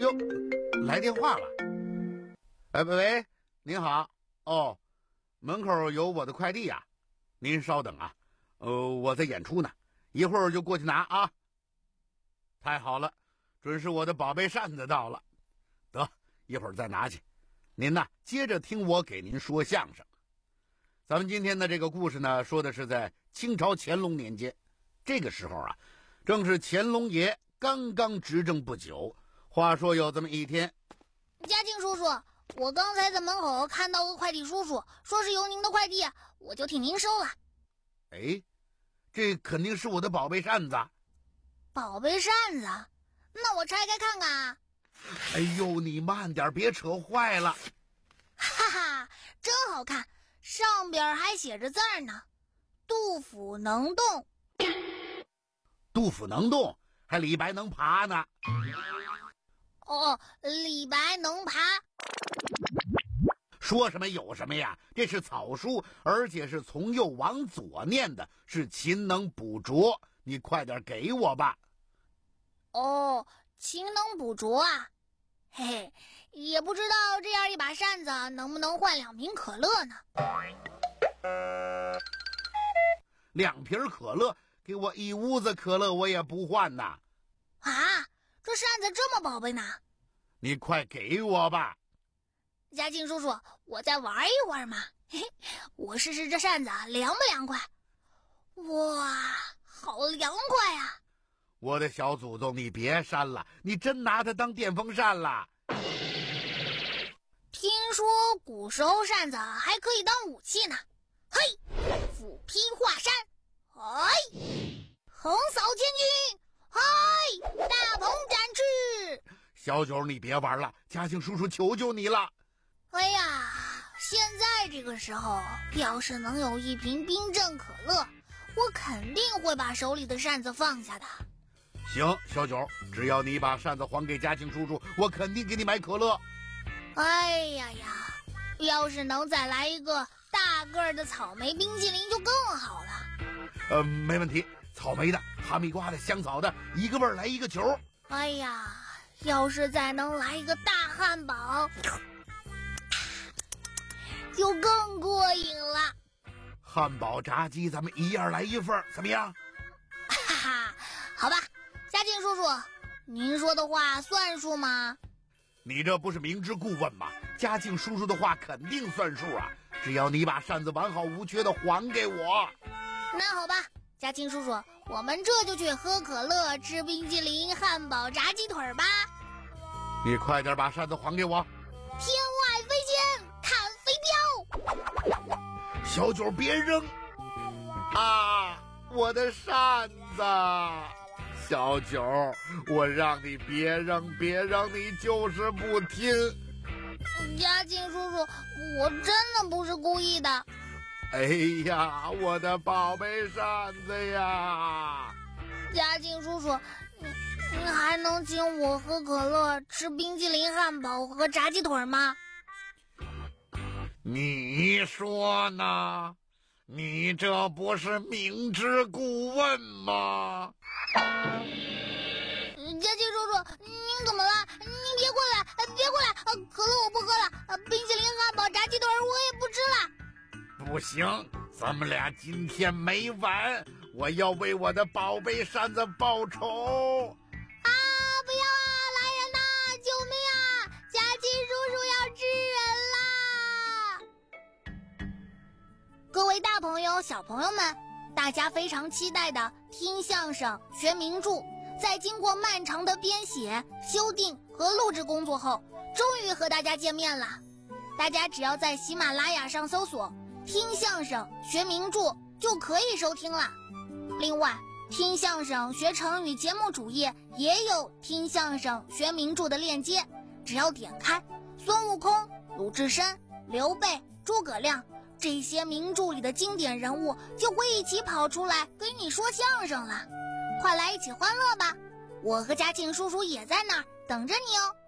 呦，来电话了。喂，您好。哦，门口有我的快递呀，您稍等啊。我在演出呢，一会儿就过去拿啊。太好了，准是我的宝贝扇子到了。得，一会儿再拿去。您呢，接着听我给您说相声。咱们今天的这个故事呢，说的是在清朝乾隆年间，这个时候啊，正是乾隆爷刚刚执政不久。话说有这么一天， 嘉靖叔叔，我刚才在门口看到个快递叔叔，说是有您的快递，我就替您收了。 哎，这肯定是我的宝贝扇子。 宝贝扇子？那我拆开看看啊。 哎呦，你慢点，别扯坏了。 哈哈，真好看，上边还写着字呢。杜甫能动。 杜甫能动，还李白能爬呢。 哦，李白能爬。 说什么有什么呀，这是草书，而且是从右往左念的，是勤能补拙。你快点给我吧。 哦，勤能补拙啊。嘿嘿，也不知道这样一把扇子能不能换2瓶可乐呢。 2瓶可乐，给我1屋子可乐我也不换呐。 啊，这扇子这么宝贝呢？ 你快给我吧。 嘉靖叔叔，我再玩一会儿嘛。嘿嘿，我试试这扇子凉不凉快。哇，好凉快啊。 我的小祖宗，你别扇了，你真拿它当电风扇了。 听说古时候扇子还可以当武器呢。嘿，斧劈华山，嘿，横扫千军，嘿，大鹏展翅。 小九，你别玩了，嘉靖叔叔求求你了。 哎呀，现在这个时候，要是能有1瓶冰镇可乐，我肯定会把手里的扇子放下的。 行，小九，只要你把扇子还给嘉靖叔叔，我肯定给你买可乐。 哎呀呀，要是能再来一个大个的草莓冰淇淋就更好了。 没问题，草莓的、哈密瓜的、香草的，一个味儿来一个球。 哎呀，要是再能来一个大汉堡，就更过瘾了。 汉堡、炸鸡，咱们一样来1份，怎么样？ 哈哈，好吧，嘉靖叔叔，您说的话算数吗？ 你这不是明知故问吗？嘉靖叔叔的话肯定算数啊！只要你把扇子完好无缺的还给我。 那好吧，嘉靖叔叔，我们这就去喝可乐、吃冰淇淋、汉堡、炸鸡腿吧。 你快点把扇子还给我。 天外飞仙，看飞镖。 小九别扔啊！我的扇子。小九，我让你别扔，你就是不听。 嘉靖叔叔，我真的不是故意的。 哎呀，我的宝贝扇子呀！ 嘉靖叔叔，你还能请我喝可乐、吃冰淇淋、汉堡和炸鸡腿吗？ 你说呢？你这不是明知故问吗？ 嘉靖叔叔，您怎么了？您别过来，别过来！可乐我不喝了，冰淇淋、汉堡、炸鸡腿我也不吃了。 不行，咱们俩今天没完，我要为我的宝贝扇子报仇！ 啊！不要啊！来人呐！救命啊！嘉靖叔叔要吃人啦！各位大朋友、小朋友们，大家非常期待的听相声、学名著，在经过漫长的编写、修订和录制工作后，终于和大家见面了。大家只要在喜马拉雅上搜索听相声学名著就可以收听了。另外，听相声学成语节目主页也有听相声学名著的链接，只要点开，孙悟空、鲁智深、刘备、诸葛亮这些名著里的经典人物就会一起跑出来跟你说相声了。快来一起欢乐吧，我和嘉庆叔叔也在那儿等着你哦。